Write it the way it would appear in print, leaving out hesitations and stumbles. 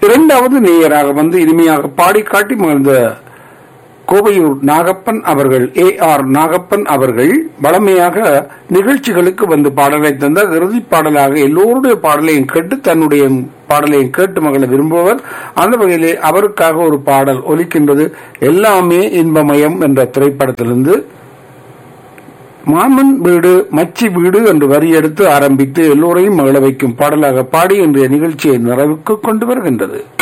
இரண்டாவது நேயராக வந்து இனிமையாக பாடி காட்டி மகிழ்ந்த கோவையூர் நாகப்பன் அவர்கள், AR நாகப்பன் அவர்கள் வளமையாக நிகழ்ச்சிகளுக்கு வந்து பாடலை தந்த இறுதி பாடலாக எல்லோருடைய பாடலையும் கேட்டு தன்னுடைய பாடலையும் கேட்டு மகள விரும்புவர். அந்த வகையிலே அவருக்காக ஒரு பாடல் ஒலிக்கின்றது. எல்லாமே இன்பமயம் என்ற திரைப்படத்திலிருந்து மாமன் வீடு மச்சி வீடு என்று வரி எடுத்து ஆரம்பித்து எல்லோரையும் மகள வைக்கும் பாடலாக பாடி இன்றைய நிகழ்ச்சியை நிறைவுக்கு கொண்டு வருகின்றது.